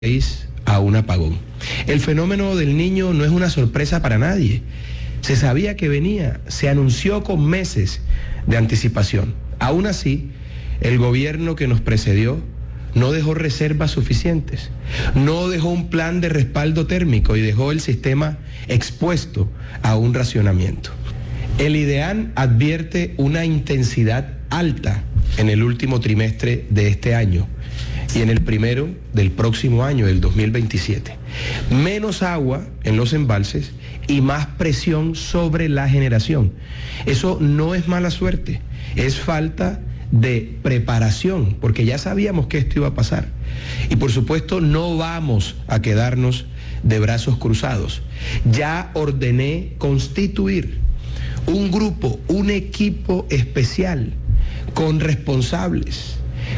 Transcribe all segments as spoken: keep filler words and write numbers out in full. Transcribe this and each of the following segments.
país a un apagón. El fenómeno del Niño no es una sorpresa para nadie. Se sabía que venía, se anunció con meses de anticipación. Aún así, el gobierno que nos precedió no dejó reservas suficientes, no dejó un plan de respaldo térmico y dejó el sistema expuesto a un racionamiento. El IDEAN advierte una intensidad alta en el último trimestre de este año y en el primero del próximo año, del dos mil veintisiete. Menos agua en los embalses y más presión sobre la generación. Eso no es mala suerte, es falta de preparación, porque ya sabíamos que esto iba a pasar. Y por supuesto no vamos a quedarnos de brazos cruzados. Ya ordené constituir un grupo, un equipo especial con responsables,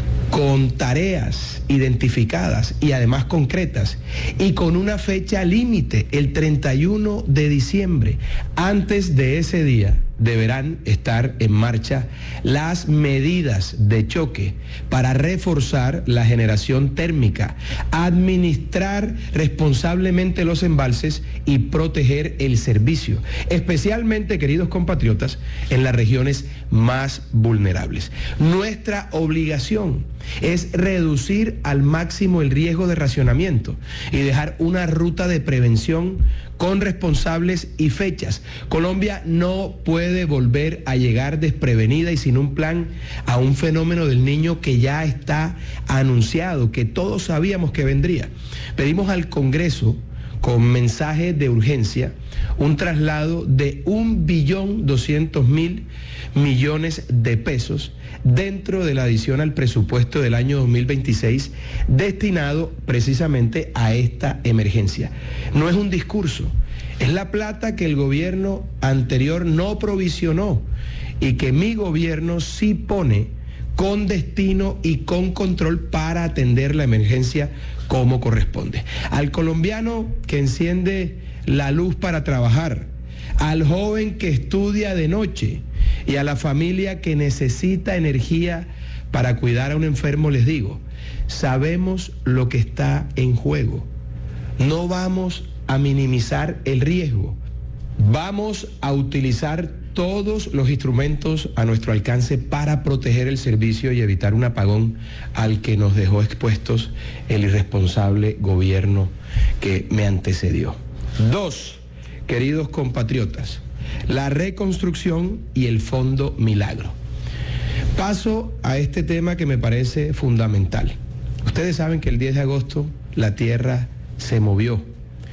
con tareas identificadas y además concretas, y con una fecha límite, el treinta y uno de diciembre. Antes de ese día deberán estar en marcha las medidas de choque para reforzar la generación térmica, administrar responsablemente los embalses y proteger el servicio, especialmente, queridos compatriotas, en las regiones más vulnerables. Nuestra obligación es reducir al máximo el riesgo de racionamiento y dejar una ruta de prevención con responsables y fechas. Colombia no puede volver a llegar desprevenida y sin un plan a un fenómeno del Niño que ya está anunciado, que todos sabíamos que vendría. Pedimos al Congreso, con mensaje de urgencia, un traslado de un billón doscientos mil millones de pesos dentro de la adición al presupuesto del año dos mil veintiséis destinado precisamente a esta emergencia. No es un discurso, es la plata que el gobierno anterior no provisionó y que mi gobierno sí pone con destino y con control para atender la emergencia como corresponde. Al colombiano que enciende la luz para trabajar, al joven que estudia de noche y a la familia que necesita energía para cuidar a un enfermo, les digo, sabemos lo que está en juego. No vamos a minimizar el riesgo. Vamos a utilizar todos los instrumentos a nuestro alcance para proteger el servicio y evitar un apagón al que nos dejó expuestos el irresponsable gobierno que me antecedió. Dos, queridos compatriotas, la reconstrucción y el Fondo Milagro. Paso a este tema que me parece fundamental. Ustedes saben que el diez de agosto la tierra se movió.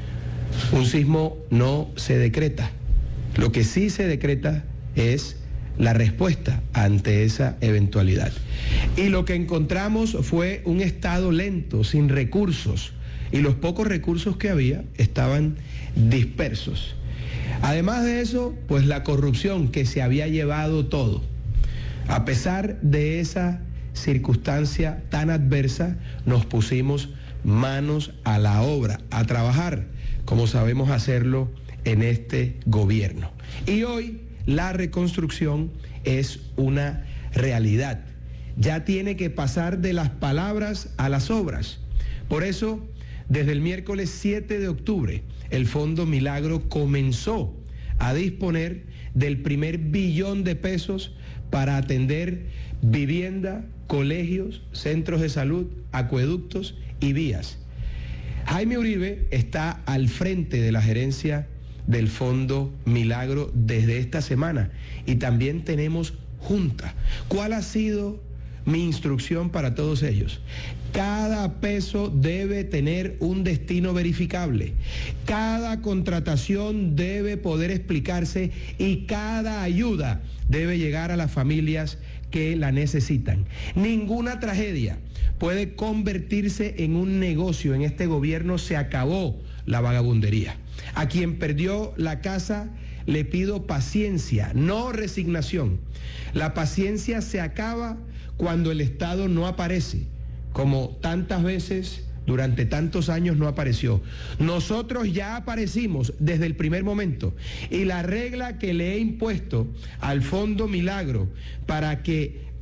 Un sismo no se decreta. Lo que sí se decreta es la respuesta ante esa eventualidad. Y lo que encontramos fue un estado lento, sin recursos, y los pocos recursos que había estaban dispersos. Además de eso, pues la corrupción que se había llevado todo. A pesar de esa circunstancia tan adversa, nos pusimos manos a la obra, a trabajar, como sabemos hacerlo en este gobierno. Y hoy la reconstrucción es una realidad. Ya tiene que pasar de las palabras a las obras. Por eso, desde el miércoles siete de octubre, el Fondo Milagro comenzó a disponer del primer billón de pesos para atender vivienda, colegios, centros de salud, acueductos y vías. Jaime Uribe está al frente de la gerencia del Fondo Milagro desde esta semana y también tenemos junta. ¿Cuál ha sido mi instrucción para todos ellos? Cada peso debe tener un destino verificable, cada contratación debe poder explicarse y cada ayuda debe llegar a las familias que la necesitan. Ninguna tragedia puede convertirse en un negocio. En este gobierno se acabó la vagabundería. A quien perdió la casa le pido paciencia, no resignación. La paciencia se acaba cuando el Estado no aparece, como tantas veces durante tantos años no apareció. Nosotros ya aparecimos desde el primer momento y la regla que le he impuesto al Fondo Milagro para que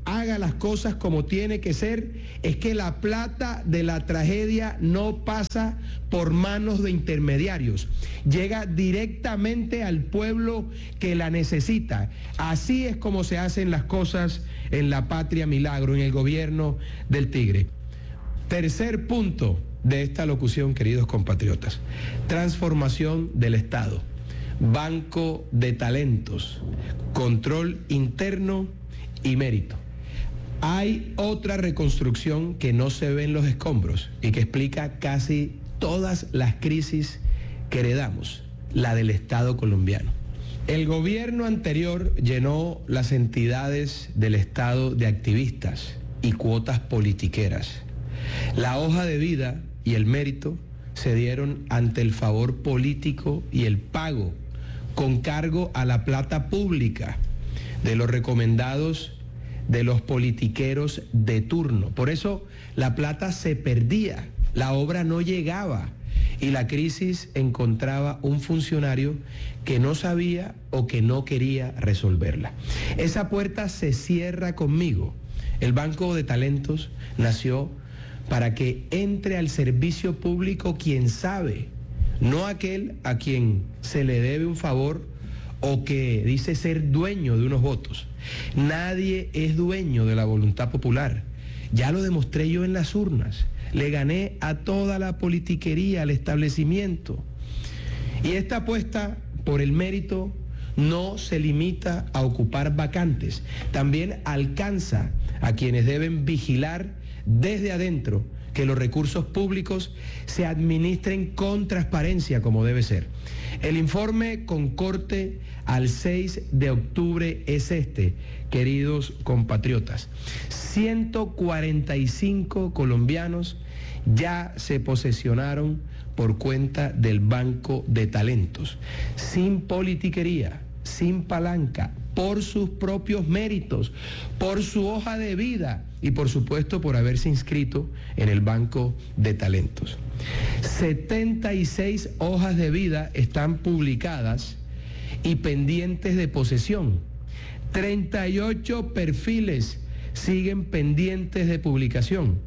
haga las cosas como tiene que ser, es que la plata de la tragedia no pasa por manos de intermediarios, llega directamente al pueblo que la necesita. Así es como se hacen las cosas en la Patria Milagro, en el gobierno del Tigre. Tercer punto de esta locución, queridos compatriotas: transformación del Estado, banco de talentos, control interno y mérito. Hay otra reconstrucción que no se ve en los escombros y que explica casi todas las crisis que heredamos, la del Estado colombiano. El gobierno anterior llenó las entidades del Estado de activistas y cuotas politiqueras. La hoja de vida y el mérito se dieron ante el favor político y el pago con cargo a la plata pública de los recomendados de los politiqueros de turno. Por eso la plata se perdía, la obra no llegaba y la crisis encontraba un funcionario que no sabía o que no quería resolverla. Esa puerta se cierra conmigo. El Banco de Talentos nació para que entre al servicio público quien sabe, no aquel a quien se le debe un favor o que dice ser dueño de unos votos. Nadie es dueño de la voluntad popular. Ya lo demostré yo en las urnas. Le gané a toda la politiquería, al establecimiento. Y esta apuesta por el mérito no se limita a ocupar vacantes, también alcanza a quienes deben vigilar desde adentro que los recursos públicos se administren con transparencia como debe ser. El informe con corte al seis de octubre es este, queridos compatriotas. ciento cuarenta y cinco colombianos ya se posesionaron por cuenta del Banco de Talentos, sin politiquería, sin palanca, por sus propios méritos, por su hoja de vida y por supuesto por haberse inscrito en el Banco de Talentos. setenta y seis hojas de vida están publicadas y pendientes de posesión. treinta y ocho perfiles siguen pendientes de publicación.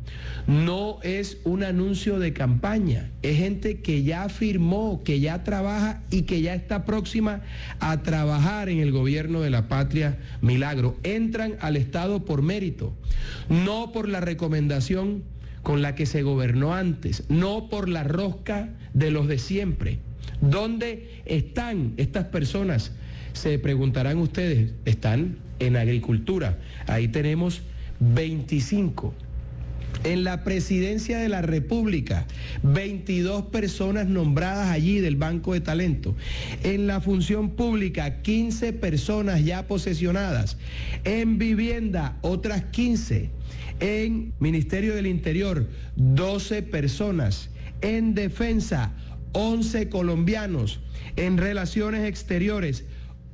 No es un anuncio de campaña, es gente que ya firmó, que ya trabaja y que ya está próxima a trabajar en el gobierno de la Patria Milagro. Entran al Estado por mérito, no por la recomendación con la que se gobernó antes, no por la rosca de los de siempre. ¿Dónde están estas personas? Se preguntarán ustedes. Están en agricultura. Ahí tenemos veinticinco. En la presidencia de la República, veintidós personas nombradas allí del Banco de Talento. En la función pública, quince personas ya posesionadas. En vivienda, otras quince. En Ministerio del Interior, doce personas. En defensa, once colombianos. En relaciones exteriores,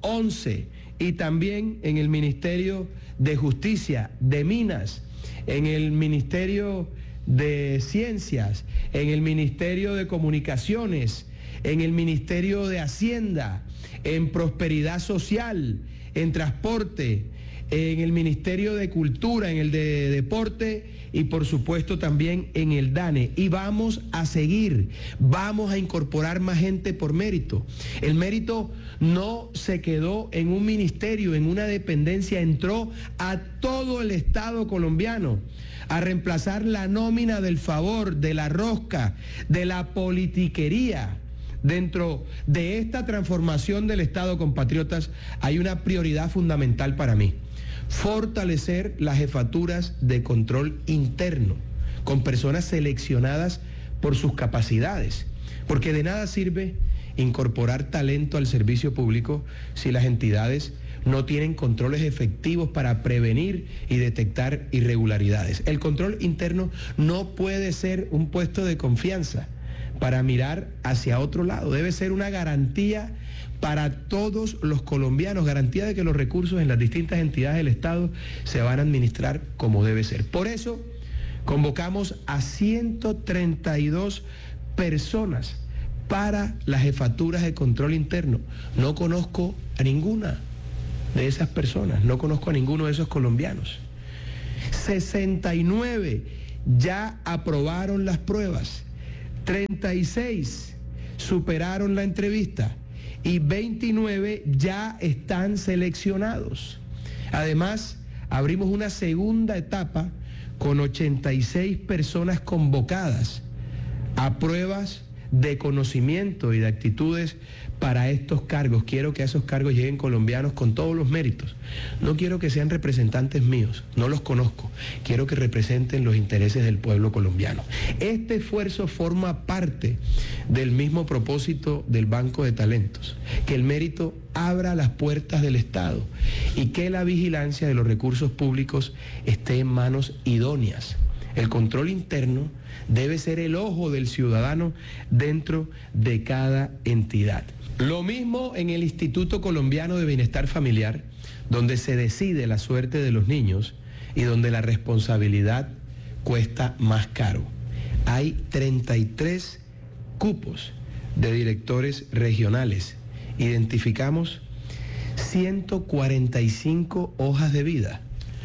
once. Y también en el Ministerio de Justicia, de Minas, en el Ministerio de Ciencias, en el Ministerio de Comunicaciones, en el Ministerio de Hacienda, en Prosperidad Social, en Transporte, en el Ministerio de Cultura, en el de Deporte y por supuesto también en el DANE. Y vamos a seguir, vamos a incorporar más gente por mérito. El mérito no se quedó en un ministerio, en una dependencia, entró a todo el Estado colombiano a reemplazar la nómina del favor, de la rosca, de la politiquería. Dentro de esta transformación del Estado, compatriotas, hay una prioridad fundamental para mí: fortalecer las jefaturas de control interno con personas seleccionadas por sus capacidades, porque de nada sirve incorporar talento al servicio público si las entidades no tienen controles efectivos para prevenir y detectar irregularidades. El control interno no puede ser un puesto de confianza para mirar hacia otro lado, debe ser una garantía para todos los colombianos, garantía de que los recursos en las distintas entidades del Estado se van a administrar como debe ser. Por eso convocamos a ciento treinta y dos personas para las jefaturas de control interno. No conozco a ninguna de esas personas, no conozco a ninguno de esos colombianos. sesenta y nueve ya aprobaron las pruebas, treinta y seis superaron la entrevista y veintinueve ya están seleccionados. Además, abrimos una segunda etapa con ochenta y seis personas convocadas a pruebas de conocimiento y de actitudes para estos cargos. Quiero que a esos cargos lleguen colombianos con todos los méritos. No quiero que sean representantes míos, no los conozco. Quiero que representen los intereses del pueblo colombiano. Este esfuerzo forma parte del mismo propósito del Banco de Talentos, que el mérito abra las puertas del Estado y que la vigilancia de los recursos públicos esté en manos idóneas. El control interno debe ser el ojo del ciudadano dentro de cada entidad. Lo mismo en el Instituto Colombiano de Bienestar Familiar, donde se decide la suerte de los niños y donde la responsabilidad cuesta más caro. Hay treinta y tres cupos de directores regionales. Identificamos ciento cuarenta y cinco hojas de vida.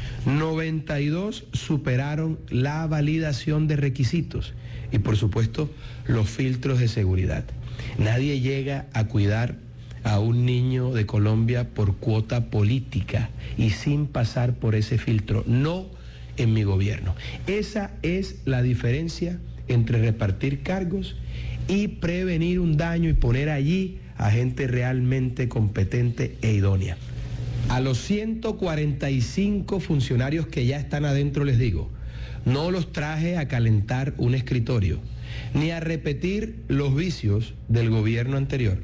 noventa y dos superaron la validación de requisitos y, por supuesto, los filtros de seguridad. Nadie llega a cuidar a un niño de Colombia por cuota política y sin pasar por ese filtro. No en mi gobierno. Esa es la diferencia entre repartir cargos y prevenir un daño y poner allí a gente realmente competente e idónea. A los ciento cuarenta y cinco funcionarios que ya están adentro les digo, no los traje a calentar un escritorio, ni a repetir los vicios del gobierno anterior.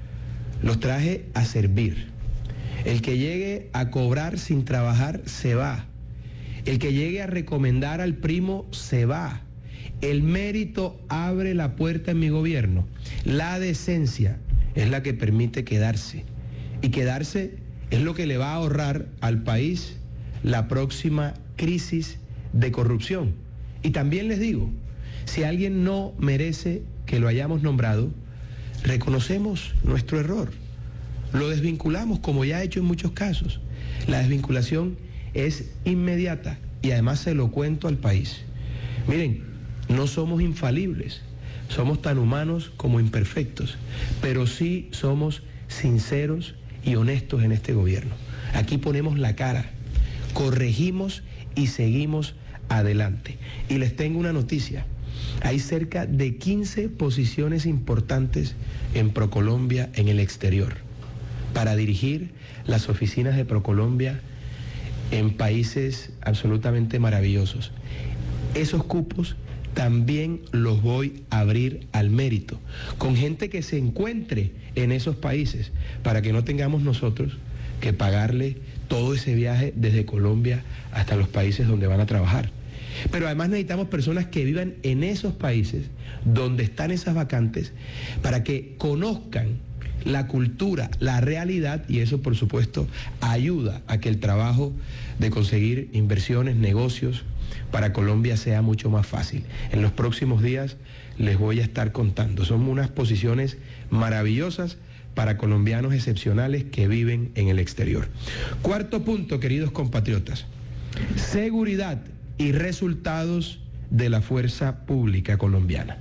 Los traje a servir. El que llegue a cobrar sin trabajar se va. El que llegue a recomendar al primo se va. El mérito abre la puerta en mi gobierno. La decencia es la que permite quedarse. Y quedarse es lo que le va a ahorrar al país la próxima crisis de corrupción. Y también les digo, si alguien no merece que lo hayamos nombrado, reconocemos nuestro error. Lo desvinculamos, como ya he hecho en muchos casos. La desvinculación es inmediata y además se lo cuento al país. Miren, no somos infalibles, somos tan humanos como imperfectos, pero sí somos sinceros y honestos en este gobierno. Aquí ponemos la cara, corregimos y seguimos adelante. Y les tengo una noticia. Hay cerca de quince posiciones importantes en ProColombia en el exterior para dirigir las oficinas de ProColombia en países absolutamente maravillosos. Esos cupos también los voy a abrir al mérito, con gente que se encuentre en esos países, para que no tengamos nosotros que pagarle todo ese viaje desde Colombia hasta los países donde van a trabajar. Pero además necesitamos personas que vivan en esos países donde están esas vacantes para que conozcan la cultura, la realidad, y eso por supuesto ayuda a que el trabajo de conseguir inversiones, negocios para Colombia sea mucho más fácil. En los próximos días les voy a estar contando. Son unas posiciones maravillosas para colombianos excepcionales que viven en el exterior. Cuarto punto, queridos compatriotas, seguridad y resultados de la fuerza pública colombiana.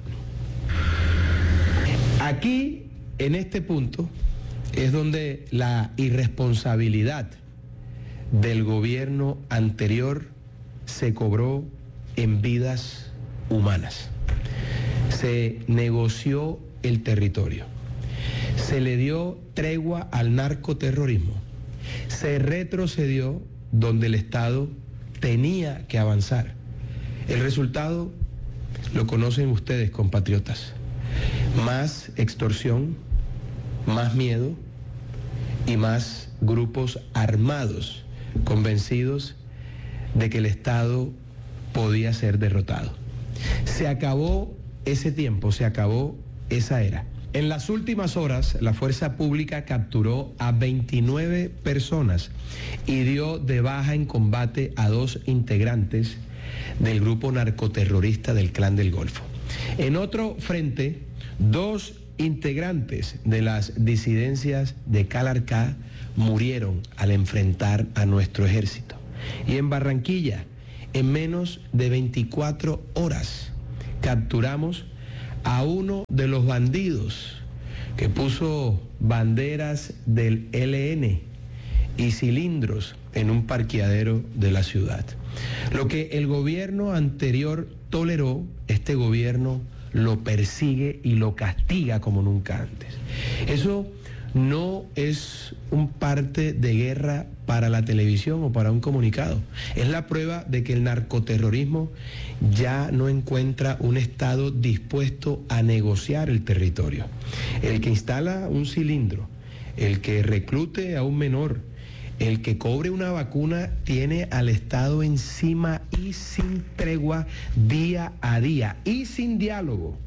Aquí, en este punto, es donde la irresponsabilidad del gobierno anterior se cobró en vidas humanas. Se negoció el territorio, se le dio tregua al narcoterrorismo, se retrocedió donde el Estado tenía que avanzar. El resultado lo conocen ustedes, compatriotas. Más extorsión, más miedo y más grupos armados convencidos de que el Estado podía ser derrotado. Se acabó ese tiempo, se acabó esa era. En las últimas horas, la fuerza pública capturó a veintinueve personas y dio de baja en combate a dos integrantes del grupo narcoterrorista del Clan del Golfo. En otro frente, dos integrantes de las disidencias de Calarcá murieron al enfrentar a nuestro ejército. Y en Barranquilla, En menos de veinticuatro horas capturamos a uno de los bandidos que puso banderas del E L N y cilindros en un parqueadero de la ciudad. Lo que el gobierno anterior toleró, este gobierno lo persigue y lo castiga como nunca antes. Eso no es un parte de guerra para la televisión o para un comunicado. Es la prueba de que el narcoterrorismo ya no encuentra un Estado dispuesto a negociar el territorio. El que instala un cilindro, el que reclute a un menor, el que cobre una vacuna tiene al Estado encima y sin tregua día a día y sin diálogo.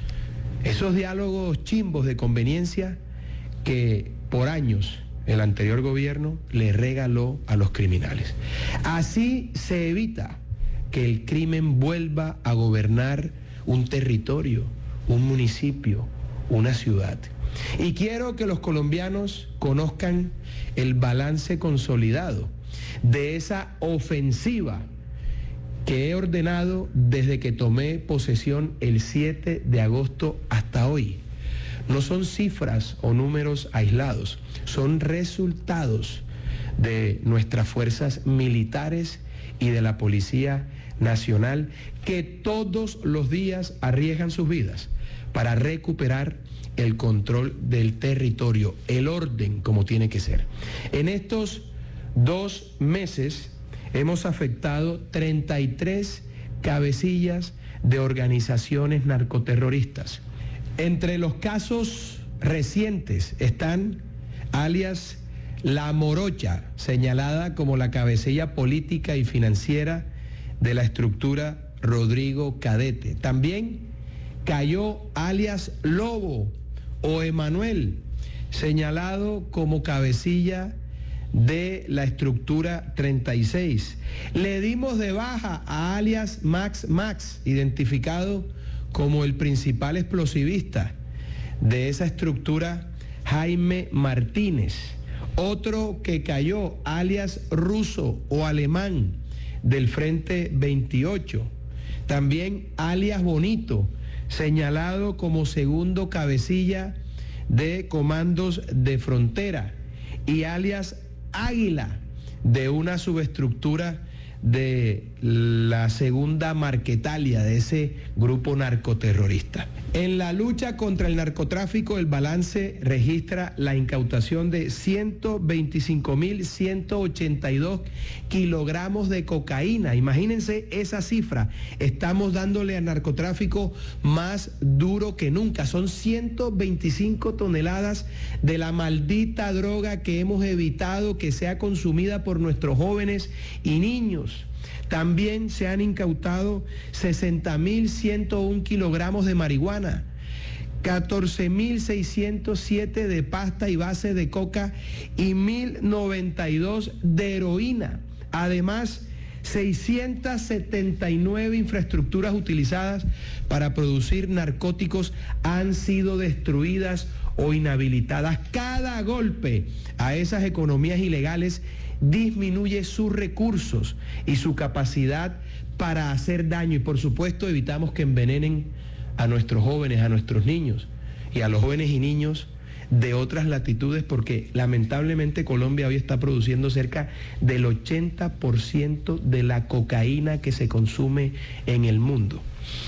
Esos diálogos chimbos de conveniencia que por años el anterior gobierno le regaló a los criminales. Así se evita que el crimen vuelva a gobernar un territorio, un municipio, una ciudad. Y quiero que los colombianos conozcan el balance consolidado de esa ofensiva que he ordenado desde que tomé posesión el siete de agosto hasta hoy. No son cifras o números aislados, son resultados de nuestras fuerzas militares y de la Policía Nacional que todos los días arriesgan sus vidas para recuperar el control del territorio, el orden como tiene que ser. En estos dos meses hemos afectado treinta y tres cabecillas de organizaciones narcoterroristas. Entre los casos recientes están alias La Morocha, señalada como la cabecilla política y financiera de la estructura Rodrigo Cadete. También cayó alias Lobo o Emanuel, señalado como cabecilla de la estructura treinta y seis. Le dimos de baja a alias Max Max, identificado como el principal explosivista de esa estructura, Jaime Martínez. Otro que cayó, alias Ruso o Alemán, del Frente veintiocho. También alias Bonito, señalado como segundo cabecilla de Comandos de Frontera, y alias Águila, de una subestructura de la segunda Marquetalia, de ese grupo narcoterrorista. En la lucha contra el narcotráfico, el balance registra la incautación de ciento veinticinco mil ciento ochenta y dos kilogramos de cocaína. Imagínense esa cifra. Estamos dándole al narcotráfico más duro que nunca. Son ciento veinticinco toneladas de la maldita droga que hemos evitado que sea consumida por nuestros jóvenes y niños. También se han incautado sesenta mil ciento uno kilogramos de marihuana, catorce mil seiscientos siete de pasta y base de coca y mil noventa y dos de heroína. Además, seiscientas setenta y nueve infraestructuras utilizadas para producir narcóticos han sido destruidas o inhabilitadas. Cada golpe a esas economías ilegales disminuye sus recursos y su capacidad para hacer daño, y por supuesto evitamos que envenenen a nuestros jóvenes, a nuestros niños y a los jóvenes y niños de otras latitudes, porque lamentablemente Colombia hoy está produciendo cerca del ochenta por ciento de la cocaína que se consume en el mundo.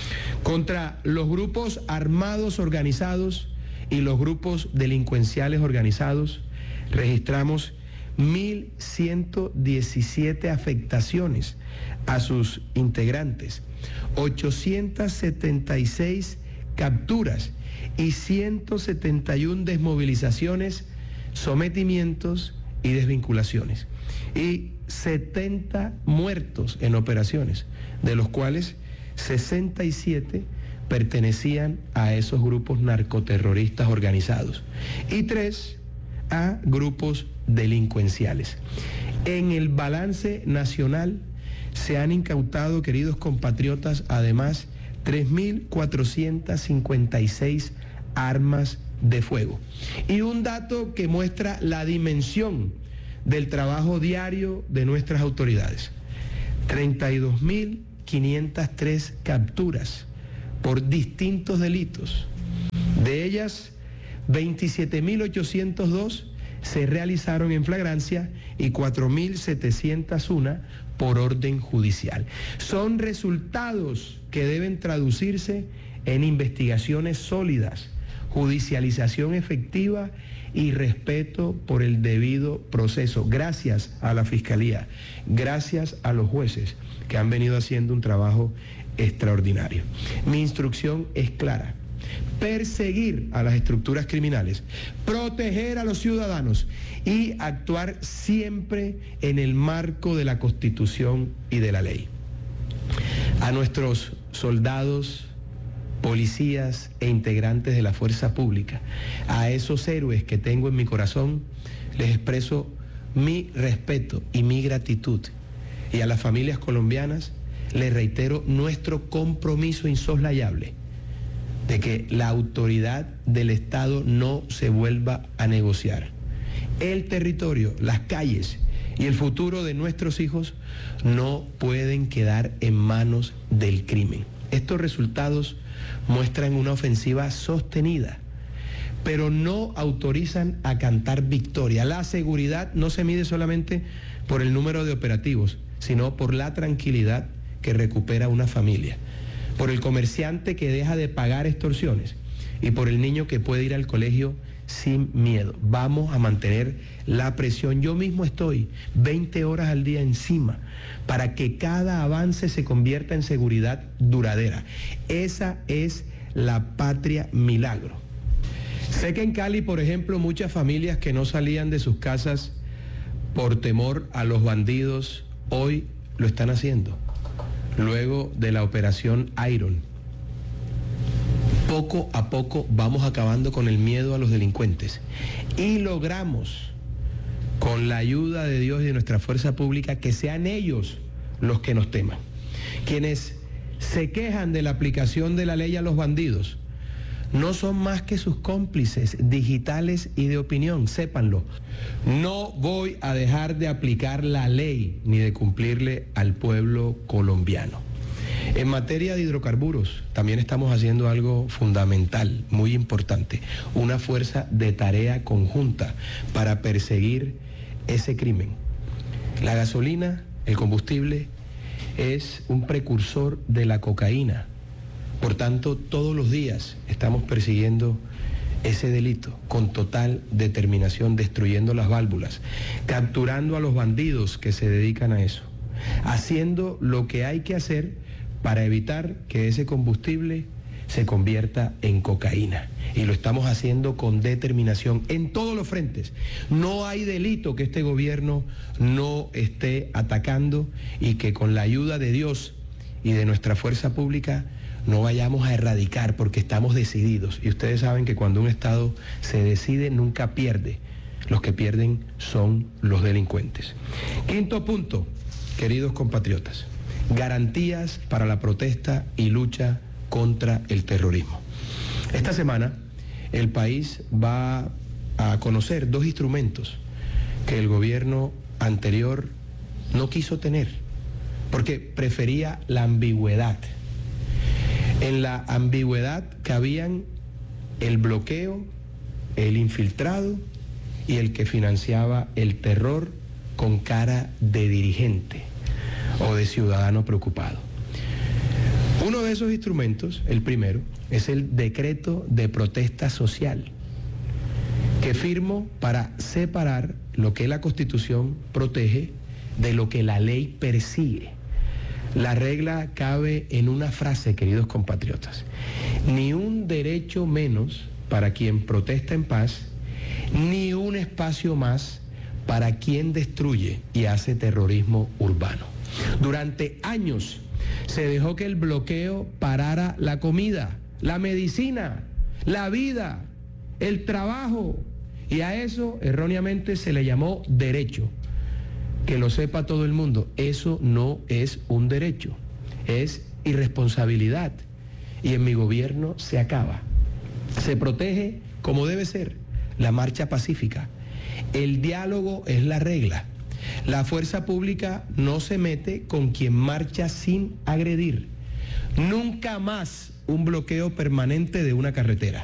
Contra los grupos armados organizados y los grupos delincuenciales organizados registramos mil ciento diecisiete afectaciones a sus integrantes, ochocientas setenta y seis capturas y ciento setenta y uno desmovilizaciones, sometimientos y desvinculaciones, y setenta muertos en operaciones, de los cuales sesenta y siete pertenecían a esos grupos narcoterroristas organizados y tres a grupos delincuenciales. En el balance nacional se han incautado, queridos compatriotas, además tres mil cuatrocientas cincuenta y seis armas de fuego. Y un dato que muestra la dimensión del trabajo diario de nuestras autoridades: treinta y dos mil quinientas tres capturas por distintos delitos. De ellas, veintisiete mil ochocientos dos se realizaron en flagrancia y cuatro mil setecientos uno por orden judicial. Son resultados que deben traducirse en investigaciones sólidas, judicialización efectiva y respeto por el debido proceso. Gracias a la Fiscalía, gracias a los jueces que han venido haciendo un trabajo extraordinario. Mi instrucción es clara: perseguir a las estructuras criminales, proteger a los ciudadanos y actuar siempre en el marco de la Constitución y de la ley. A nuestros soldados, policías e integrantes de la fuerza pública, a esos héroes que tengo en mi corazón, les expreso mi respeto y mi gratitud. Y a las familias colombianas les reitero nuestro compromiso insoslayable de que la autoridad del Estado no se vuelva a negociar. El territorio, las calles y el futuro de nuestros hijos no pueden quedar en manos del crimen. Estos resultados muestran una ofensiva sostenida, pero no autorizan a cantar victoria. La seguridad no se mide solamente por el número de operativos, sino por la tranquilidad que recupera una familia, por el comerciante que deja de pagar extorsiones y por el niño que puede ir al colegio sin miedo. Vamos a mantener la presión. Yo mismo estoy veinte horas al día encima para que cada avance se convierta en seguridad duradera. Esa es la patria milagro. Sé que en Cali, por ejemplo, muchas familias que no salían de sus casas por temor a los bandidos, hoy lo están haciendo. Luego de la operación Iron, poco a poco vamos acabando con el miedo a los delincuentes y logramos, con la ayuda de Dios y de nuestra fuerza pública, que sean ellos los que nos teman. Quienes se quejan de la aplicación de la ley a los bandidos no son más que sus cómplices digitales y de opinión, sépanlo. No voy a dejar de aplicar la ley ni de cumplirle al pueblo colombiano. En materia de hidrocarburos, también estamos haciendo algo fundamental, muy importante, una fuerza de tarea conjunta para perseguir ese crimen. La gasolina, el combustible, es un precursor de la cocaína. Por tanto, todos los días estamos persiguiendo ese delito con total determinación, destruyendo las válvulas, capturando a los bandidos que se dedican a eso, haciendo lo que hay que hacer para evitar que ese combustible se convierta en cocaína. Y lo estamos haciendo con determinación en todos los frentes. No hay delito que este gobierno no esté atacando y que con la ayuda de Dios y de nuestra fuerza pública no vayamos a erradicar, porque estamos decididos. Y ustedes saben que cuando un Estado se decide, nunca pierde. Los que pierden son los delincuentes. Quinto punto, queridos compatriotas: garantías para la protesta y lucha contra el terrorismo. Esta semana el país va a conocer dos instrumentos que el gobierno anterior no quiso tener, porque prefería la ambigüedad. En la ambigüedad cabían el bloqueo, el infiltrado y el que financiaba el terror con cara de dirigente o de ciudadano preocupado. Uno de esos instrumentos, el primero, es el decreto de protesta social, que firmo para separar lo que la Constitución protege de lo que la ley persigue. La regla cabe en una frase, queridos compatriotas: ni un derecho menos para quien protesta en paz, ni un espacio más para quien destruye y hace terrorismo urbano. Durante años se dejó que el bloqueo parara la comida, la medicina, la vida, el trabajo, y a eso erróneamente se le llamó derecho. Que lo sepa todo el mundo, eso no es un derecho, es irresponsabilidad, y en mi gobierno se acaba. Se protege como debe ser la marcha pacífica. El diálogo es la regla. La fuerza pública no se mete con quien marcha sin agredir. Nunca más un bloqueo permanente de una carretera.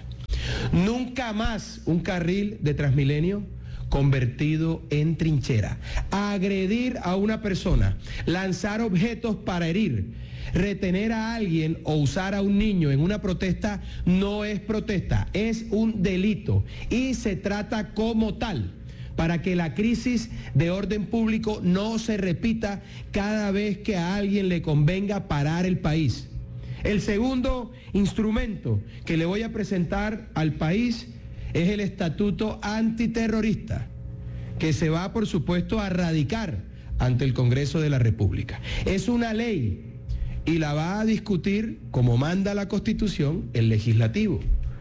Nunca más un carril de Transmilenio convertido en trinchera. Agredir a una persona, lanzar objetos para herir, retener a alguien o usar a un niño en una protesta no es protesta, es un delito y se trata como tal, para que la crisis de orden público no se repita cada vez que a alguien le convenga parar el país. El segundo instrumento que le voy a presentar al país es el Estatuto Antiterrorista, que se va, por supuesto, a radicar ante el Congreso de la República. Es una ley y la va a discutir, como manda la Constitución, el Legislativo.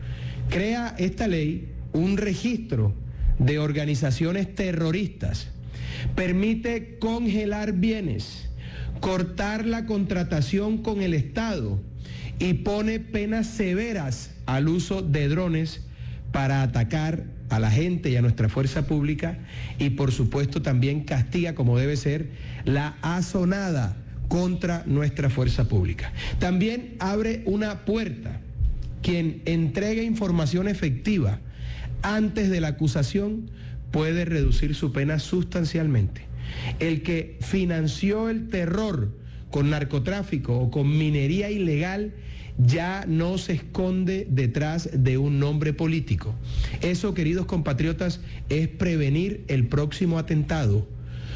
Crea esta ley un registro de organizaciones terroristas, permite congelar bienes, cortar la contratación con el Estado y pone penas severas al uso de drones para atacar a la gente y a nuestra fuerza pública, y por supuesto también castiga, como debe ser, la asonada contra nuestra fuerza pública. También abre una puerta. Quien entregue información efectiva antes de la acusación puede reducir su pena sustancialmente. El que financió el terror con narcotráfico o con minería ilegal ya no se esconde detrás de un nombre político. Eso, queridos compatriotas, es prevenir el próximo atentado,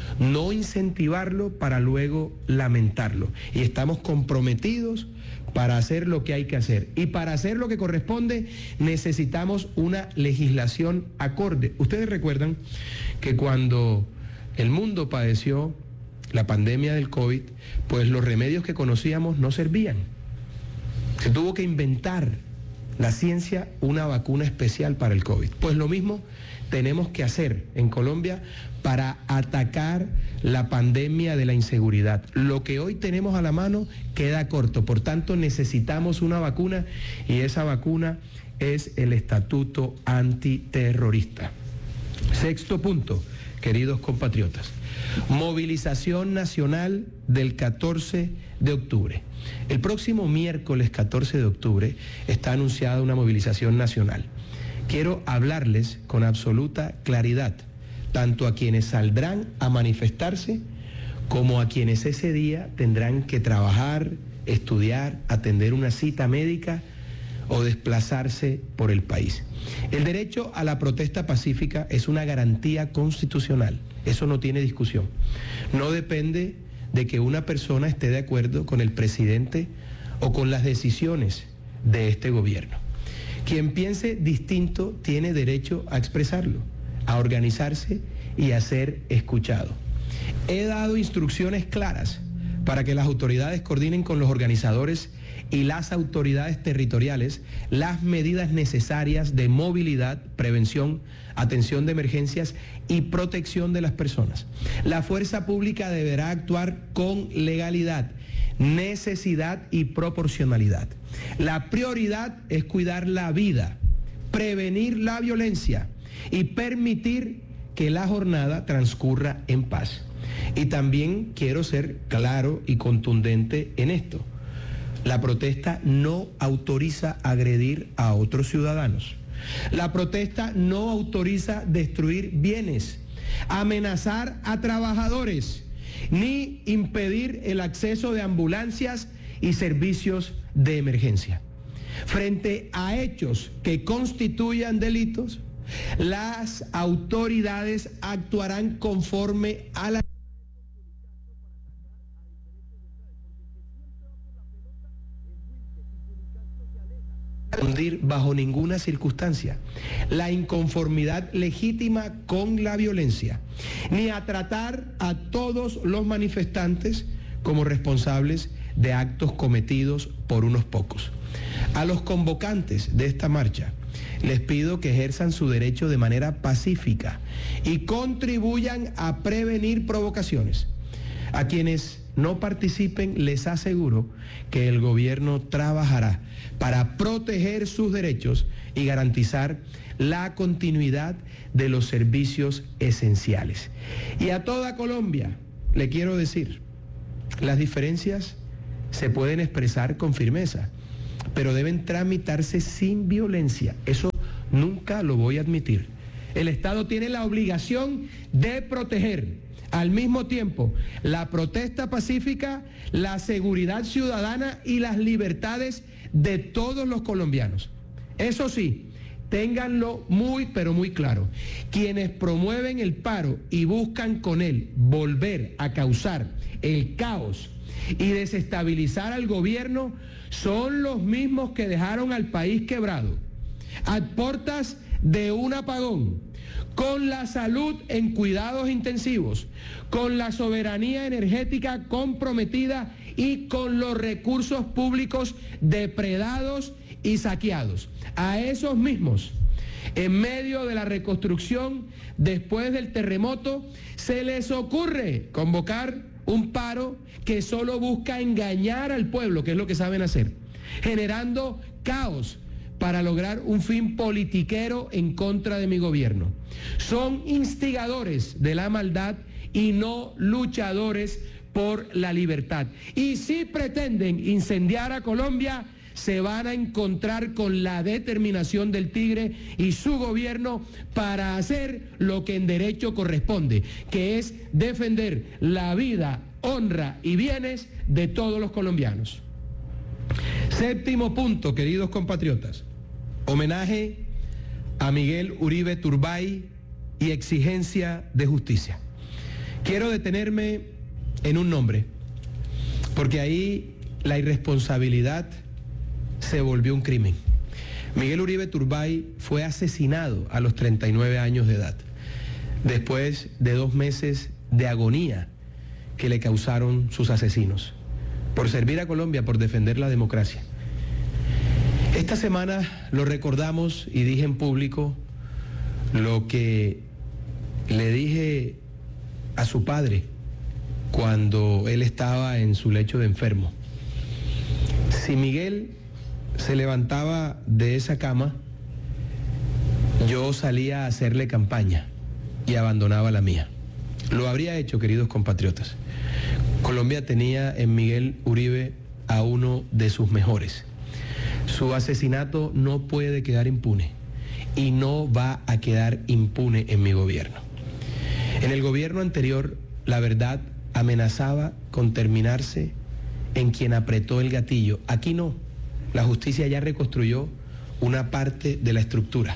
no incentivarlo para luego lamentarlo. Y estamos comprometidos para hacer lo que hay que hacer. Y para hacer lo que corresponde necesitamos una legislación acorde. Ustedes recuerdan que cuando el mundo padeció la pandemia del COVID, pues los remedios que conocíamos no servían. Se tuvo que inventar la ciencia una vacuna especial para el COVID. Pues lo mismo tenemos que hacer en Colombia para atacar la pandemia de la inseguridad. Lo que hoy tenemos a la mano queda corto, por tanto necesitamos una vacuna y esa vacuna es el Estatuto Antiterrorista. Sexto punto, queridos compatriotas, movilización nacional del catorce de octubre. El próximo miércoles catorce de octubre está anunciada una movilización nacional. Quiero hablarles con absoluta claridad, tanto a quienes saldrán a manifestarse como a quienes ese día tendrán que trabajar, estudiar, atender una cita médica o desplazarse por el país. El derecho a la protesta pacífica es una garantía constitucional, eso no tiene discusión. No depende de que una persona esté de acuerdo con el presidente o con las decisiones de este gobierno. Quien piense distinto tiene derecho a expresarlo, a organizarse y a ser escuchado. He dado instrucciones claras para que las autoridades coordinen con los organizadores y las autoridades territoriales las medidas necesarias de movilidad, prevención, atención de emergencias y protección de las personas. La fuerza pública deberá actuar con legalidad, necesidad y proporcionalidad. La prioridad es cuidar la vida, prevenir la violencia y permitir que la jornada transcurra en paz. Y también quiero ser claro y contundente en esto. La protesta no autoriza agredir a otros ciudadanos. La protesta no autoriza destruir bienes, amenazar a trabajadores, ni impedir el acceso de ambulancias y servicios de emergencia. Frente a hechos que constituyan delitos, las autoridades actuarán conforme a la bajo ninguna circunstancia la inconformidad legítima con la violencia, ni a tratar a todos los manifestantes como responsables de actos cometidos por unos pocos. A los convocantes de esta marcha les pido que ejerzan su derecho de manera pacífica y contribuyan a prevenir provocaciones. A quienes no participen, les aseguro que el gobierno trabajará para proteger sus derechos y garantizar la continuidad de los servicios esenciales. Y a toda Colombia le quiero decir, las diferencias se pueden expresar con firmeza, pero deben tramitarse sin violencia. Eso nunca lo voy a admitir. El Estado tiene la obligación de proteger al mismo tiempo la protesta pacífica, la seguridad ciudadana y las libertades de todos los colombianos. Eso sí, ténganlo muy pero muy claro. Quienes promueven el paro y buscan con él volver a causar el caos y desestabilizar al gobierno son los mismos que dejaron al país quebrado, a puertas de un apagón, con la salud en cuidados intensivos, con la soberanía energética comprometida y con los recursos públicos depredados y saqueados. A esos mismos, en medio de la reconstrucción después del terremoto, se les ocurre convocar un paro que solo busca engañar al pueblo, que es lo que saben hacer, generando caos para lograr un fin politiquero en contra de mi gobierno. Son instigadores de la maldad y no luchadores por la libertad. Y si pretenden incendiar a Colombia, se van a encontrar con la determinación del Tigre y su gobierno para hacer lo que en derecho corresponde, que es defender la vida, honra y bienes de todos los colombianos. Séptimo punto, queridos compatriotas. Homenaje a Miguel Uribe Turbay y exigencia de justicia. Quiero detenerme en un nombre, porque ahí la irresponsabilidad se volvió un crimen. Miguel Uribe Turbay fue asesinado a los treinta y nueve años de edad, después de dos meses de agonía que le causaron sus asesinos, por servir a Colombia, por defender la democracia. Esta semana lo recordamos y dije en público lo que le dije a su padre cuando él estaba en su lecho de enfermo. Si Miguel se levantaba de esa cama, yo salía a hacerle campaña y abandonaba la mía. Lo habría hecho, queridos compatriotas. Colombia tenía en Miguel Uribe a uno de sus mejores. Su asesinato no puede quedar impune y no va a quedar impune en mi gobierno. En el gobierno anterior, la verdad amenazaba con terminarse en quien apretó el gatillo. Aquí no. La justicia ya reconstruyó una parte de la estructura.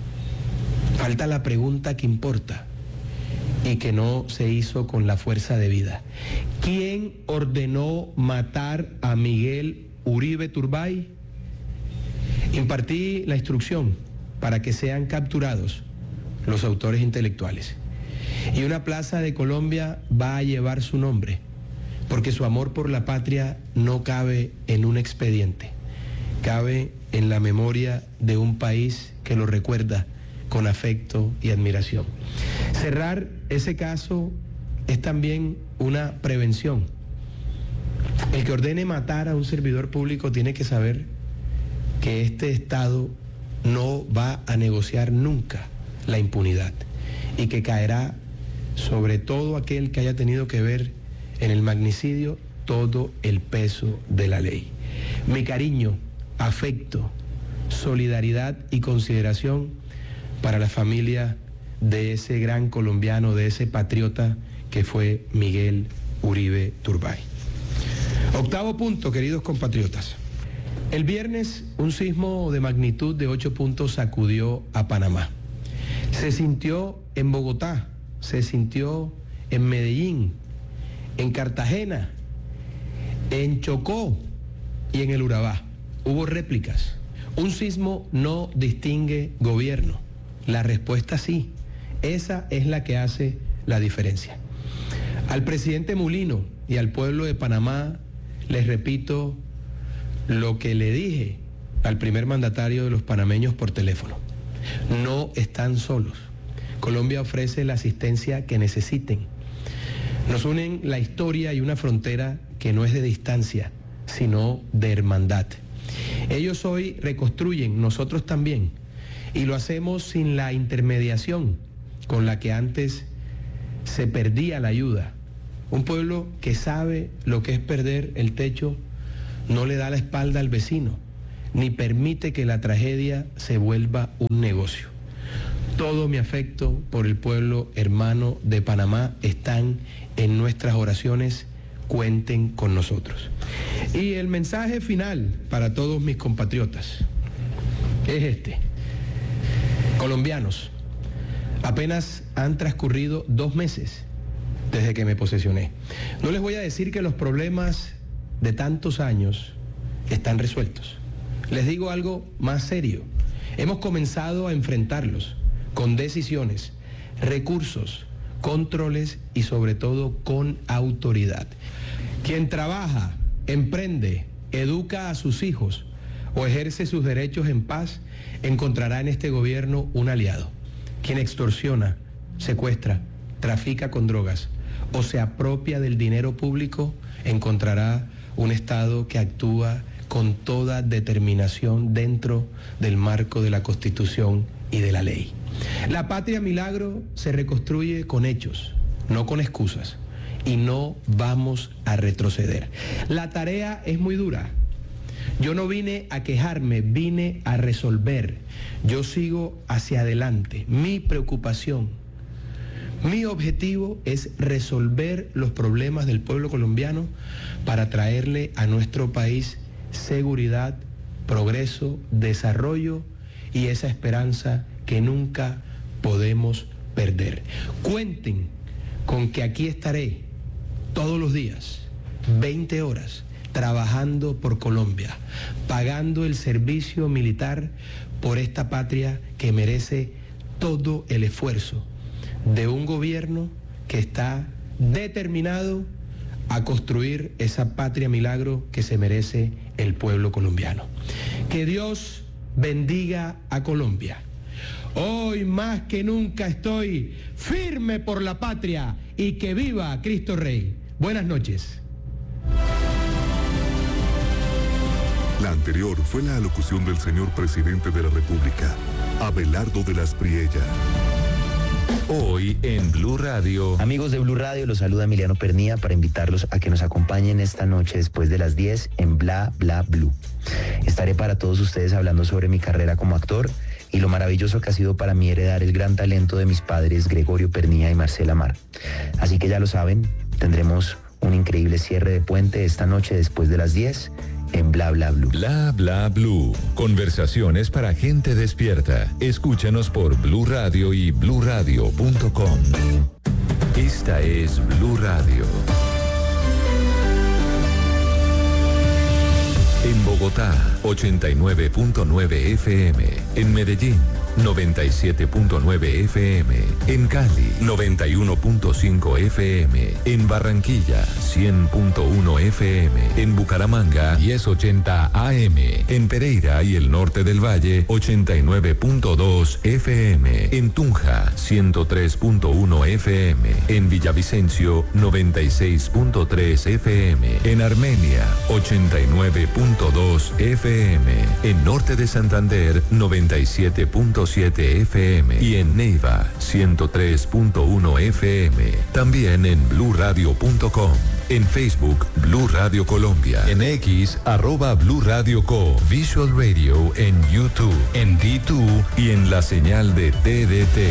Falta la pregunta que importa y que no se hizo con la fuerza de vida. ¿Quién ordenó matar a Miguel Uribe Turbay? Impartí la instrucción para que sean capturados los autores intelectuales. Y una plaza de Colombia va a llevar su nombre, porque su amor por la patria no cabe en un expediente, cabe en la memoria de un país que lo recuerda con afecto y admiración. Cerrar ese caso es también una prevención. El que ordene matar a un servidor público tiene que saber que este Estado no va a negociar nunca la impunidad y que caerá sobre todo aquel que haya tenido que ver en el magnicidio todo el peso de la ley. Mi cariño, afecto, solidaridad y consideración para la familia de ese gran colombiano, de ese patriota que fue Miguel Uribe Turbay. Octavo punto, queridos compatriotas. El viernes un sismo de magnitud de ocho puntos sacudió a Panamá. Se sintió en Bogotá, se sintió en Medellín, en Cartagena, en Chocó y en el Urabá. Hubo réplicas. Un sismo no distingue gobierno. La respuesta sí. Esa es la que hace la diferencia. Al presidente Mulino y al pueblo de Panamá les repito lo que le dije al primer mandatario de los panameños por teléfono. No están solos. Colombia ofrece la asistencia que necesiten. Nos unen la historia y una frontera que no es de distancia, sino de hermandad. Ellos hoy reconstruyen, nosotros también, y lo hacemos sin la intermediación con la que antes se perdía la ayuda. Un pueblo que sabe lo que es perder el techo no le da la espalda al vecino, ni permite que la tragedia se vuelva un negocio. Todo mi afecto por el pueblo hermano de Panamá están en nuestras oraciones. Cuenten con nosotros. Y el mensaje final para todos mis compatriotas es este. Colombianos, apenas han transcurrido dos meses desde que me posesioné. No les voy a decir que los problemas de tantos años están resueltos. Les digo algo más serio. Hemos comenzado a enfrentarlos con decisiones, recursos, controles y sobre todo con autoridad. Quien trabaja, emprende, educa a sus hijos o ejerce sus derechos en paz, encontrará en este gobierno un aliado. Quien extorsiona, secuestra, trafica con drogas o se apropia del dinero público, encontrará un Estado que actúa con toda determinación dentro del marco de la Constitución y de la ley. La patria milagro se reconstruye con hechos, no con excusas, y no vamos a retroceder. La tarea es muy dura. Yo no vine a quejarme, vine a resolver. Yo sigo hacia adelante. Mi preocupación, mi objetivo es resolver los problemas del pueblo colombiano para traerle a nuestro país seguridad, progreso, desarrollo y esa esperanza que nunca podemos perder. Cuenten con que aquí estaré todos los días, veinte horas, trabajando por Colombia, pagando el servicio militar por esta patria que merece todo el esfuerzo de un gobierno que está determinado a construir esa patria milagro que se merece el pueblo colombiano. Que Dios bendiga a Colombia. Hoy más que nunca estoy firme por la patria y que viva Cristo Rey. Buenas noches. La anterior fue la alocución del señor presidente de la República, Abelardo de las Priella. Hoy en Blue Radio. Amigos de Blue Radio, los saluda Emiliano Pernía para invitarlos a que nos acompañen esta noche después de las diez en Bla Bla Blue. Estaré para todos ustedes hablando sobre mi carrera como actor y lo maravilloso que ha sido para mí heredar el gran talento de mis padres Gregorio Pernía y Marcela Mar. Así que ya lo saben, tendremos un increíble cierre de puente esta noche después de las diez en Bla Bla Blue. Bla Bla Blue. Conversaciones para gente despierta. Escúchanos por Blue Radio y blue radio punto com. Esta es Blue Radio. En Bogotá, ochenta y nueve punto nueve F M. En Medellín, noventa y siete punto nueve F M. En Cali, noventa y uno punto cinco F M. En Barranquilla, cien punto uno F M. En Bucaramanga, mil ochenta A M. En Pereira y el norte del Valle, ochenta y nueve punto dos F M. En Tunja, ciento tres punto uno F M. En Villavicencio, noventa y seis punto tres F M. En Armenia, ochenta y nueve punto dos F M. En norte de Santander, noventa y siete punto siete F M. Y en Neiva, ciento tres punto uno F M. También en blue radio punto com. En Facebook, Blue Radio Colombia. En X, arroba Blue Radio Co. Visual Radio en YouTube, en D dos y en la señal de T D T.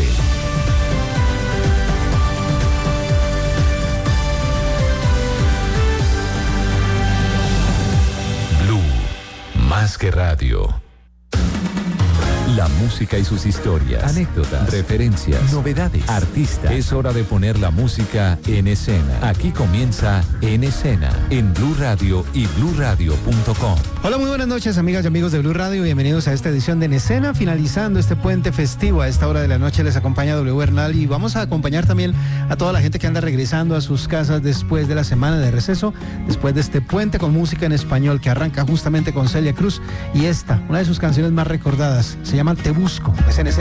Blue, más que radio. La música y sus historias, anécdotas, referencias, novedades, artistas. Es hora de poner la música en escena. Aquí comienza En Escena, en Blue Radio y blue radio punto com. Hola, muy buenas noches, amigas y amigos de Blue Radio. Bienvenidos a esta edición de En Escena, finalizando este puente festivo. A esta hora de la noche les acompaña W Bernal y vamos a acompañar también a toda la gente que anda regresando a sus casas después de la semana de receso, después de este puente con música en español que arranca justamente con Celia Cruz y esta, una de sus canciones más recordadas, se llama Te Busco. Es en